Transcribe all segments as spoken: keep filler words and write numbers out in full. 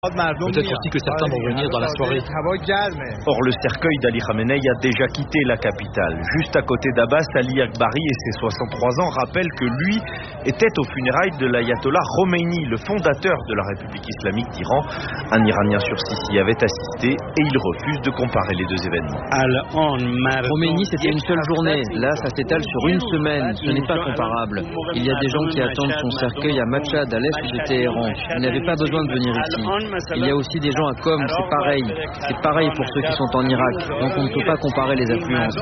Peut-être aussi que certains vont venir dans la soirée. Or, le cercueil d'Ali Khamenei a déjà quitté la capitale. Juste à côté d'Abbas, Ali Akbari et ses soixante-trois ans rappellent que lui était aux funérailles de l'ayatollah Khomeini, le fondateur de la République islamique d'Iran. Un Iranien sur six y avait assisté et il refuse de comparer les deux événements. Khomeini, c'était une seule journée. Là, ça s'étale sur une semaine. Ce n'est pas comparable. Il y a des gens qui attendent son cercueil à Machhad, à l'est de Téhéran. Il n'avait pas besoin de venir ici. Il y a aussi des gens à Qom, c'est pareil. C'est pareil pour ceux qui sont en Irak. Donc on ne peut pas comparer les affluences.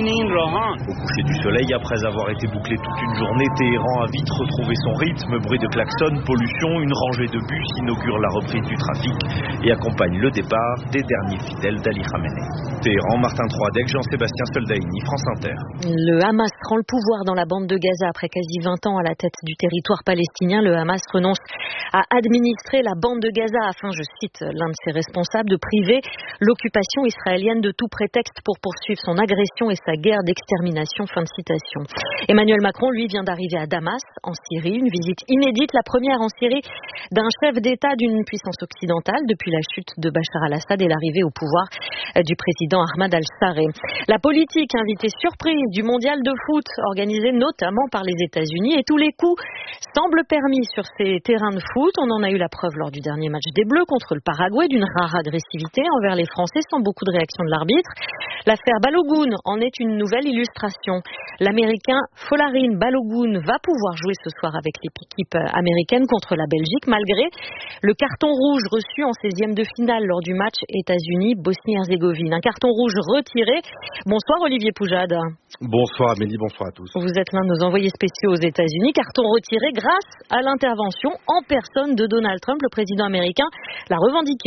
Au coucher du soleil, après avoir été bouclé toute une journée, Téhéran a vite retrouvé son rythme. Bruit de klaxon, pollution, une rangée de bus inaugure la reprise du trafic et accompagne le départ des derniers fidèles d'Ali Khamenei. Téhéran, Martin Troadec, Jean-Sébastien Soldaini, France Inter. Le Hamas prend le pouvoir dans la bande de Gaza après quasi vingt ans à la tête du territoire palestinien. Le Hamas renonce à administrer la bande de Gaza afin, je cite l'un de ses responsables, de priver l'occupation israélienne de tout prétexte pour poursuivre son agression et sa guerre d'extermination. Fin de citation. Emmanuel Macron, lui, vient d'arriver à Damas, en Syrie. Une visite inédite, la première en Syrie d'un chef d'État d'une puissance occidentale depuis la chute de Bachar al-Assad et l'arrivée au pouvoir du président Ahmad al-Sarraj. La politique, invitée surprise du mondial de foot, organisé notamment par les États-Unis, et tous les coups semblent permis sur ces terrains de foot. On en a eu la preuve lors du dernier match des Bleus contre le Paraguay, d'une rare agressivité envers les Français sans beaucoup de réaction de l'arbitre. L'affaire Balogun en est une nouvelle illustration. L'Américain Folarin Balogun va pouvoir jouer ce soir avec l'équipe américaine contre la Belgique, malgré le carton rouge reçu en seizième de finale lors du match États-Unis-Bosnie-Herzégovine. Un carton rouge retiré. Bonsoir Olivier Poujade. Bonsoir Amélie, bonsoir à tous. Vous êtes l'un de nos envoyés spéciaux aux États-Unis. Carton retiré grâce à l'intervention en personne de Donald Trump, le président américain l'a revendiqué.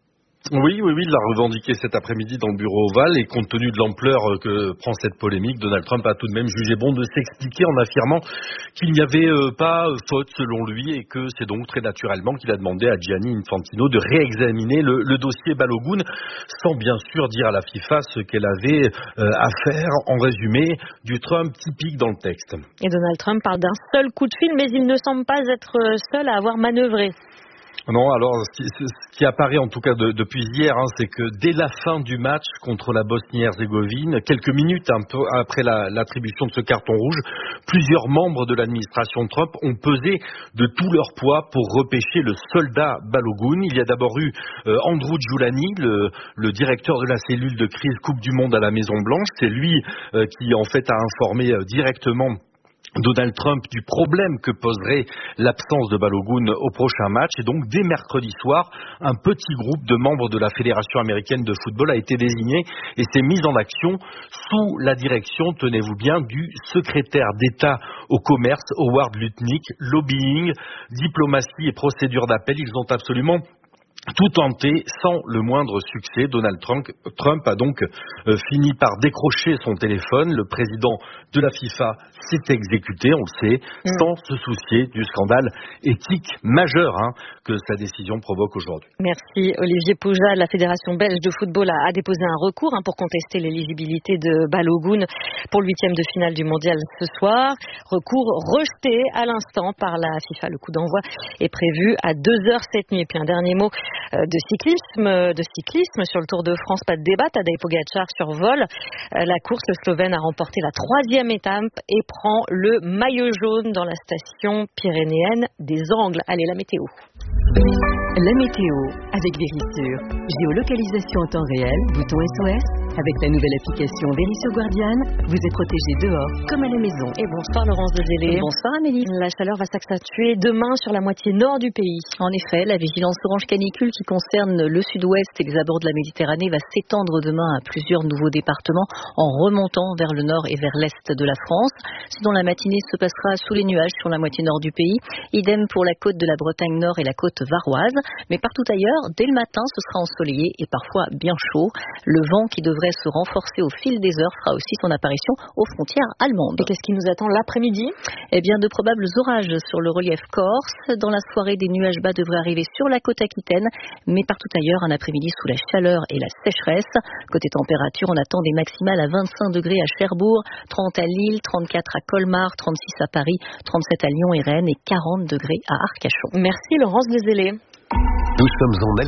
Oui, oui, oui, il l'a revendiqué cet après-midi dans le bureau ovale et compte tenu de l'ampleur que prend cette polémique, Donald Trump a tout de même jugé bon de s'expliquer en affirmant qu'il n'y avait pas faute selon lui et que c'est donc très naturellement qu'il a demandé à Gianni Infantino de réexaminer le, le dossier Balogun sans bien sûr dire à la FIFA ce qu'elle avait à faire, en résumé, du Trump typique dans le texte. Et Donald Trump parle d'un seul coup de fil, mais il ne semble pas être seul à avoir manœuvré. Non, alors ce qui, ce qui apparaît en tout cas de, depuis hier, hein, c'est que dès la fin du match contre la Bosnie-Herzégovine, quelques minutes un peu après la, l'attribution de ce carton rouge, plusieurs membres de l'administration Trump ont pesé de tout leur poids pour repêcher le soldat Balogun. Il y a d'abord eu euh, Andrew Giuliani, le, le directeur de la cellule de crise Coupe du Monde à la Maison-Blanche. C'est lui euh, qui en fait a informé euh, directement Donald Trump du problème que poserait l'absence de Balogun au prochain match. Et donc, dès mercredi soir, un petit groupe de membres de la Fédération américaine de football a été désigné et s'est mis en action sous la direction, tenez-vous bien, du secrétaire d'État au commerce, Howard Lutnick. Lobbying, diplomatie et procédure d'appel, ils ont absolument tout tenté sans le moindre succès. Donald Trump, Trump a donc euh, fini par décrocher son téléphone. Le président de la FIFA s'est exécuté, on le sait, mmh. sans se soucier du scandale éthique majeur hein, que sa décision provoque aujourd'hui. Merci Olivier Poujade. La Fédération belge de football a, a déposé un recours hein, pour contester l'éligibilité de Balogun pour le huitième de finale du mondial ce soir. Recours rejeté à l'instant par la FIFA. Le coup d'envoi est prévu à deux heures cette nuit. Et puis un dernier mot de cyclisme, de cyclisme sur le Tour de France, pas de débat. Tadej Pogačar survole la course. Le Slovène a remporté la troisième étape et prend le maillot jaune dans la station pyrénéenne des Angles. Allez, la météo. La météo avec Verisure. Géolocalisation en temps réel, bouton S O S. Avec la nouvelle application Verisure Guardian, vous êtes protégé dehors comme à la maison. Et bonsoir Laurence de Zélé. Bonsoir Amélie. La chaleur va s'accentuer demain sur la moitié nord du pays. En effet, la vigilance orange canicule qui concerne le sud-ouest et les abords de la Méditerranée va s'étendre demain à plusieurs nouveaux départements en remontant vers le nord et vers l'est de la France. Sinon, la matinée se passera sous les nuages sur la moitié nord du pays. Idem pour la côte de la Bretagne nord et la côte varoise. Mais partout ailleurs, dès le matin, ce sera ensoleillé et parfois bien chaud. Le vent qui devrait se renforcer au fil des heures fera aussi son apparition aux frontières allemandes. Et qu'est-ce qui nous attend l'après-midi ? Eh bien, de probables orages sur le relief corse. Dans la soirée, des nuages bas devraient arriver sur la côte aquitaine, mais partout ailleurs, un après-midi sous la chaleur et la sécheresse. Côté température, on attend des maximales à vingt-cinq degrés à Cherbourg, trente à Lille, trente-quatre à Colmar, trente-six à Paris, trente-sept à Lyon et Rennes et quarante degrés à Arcachon. Merci Laurence de Zélé. Nous sommes en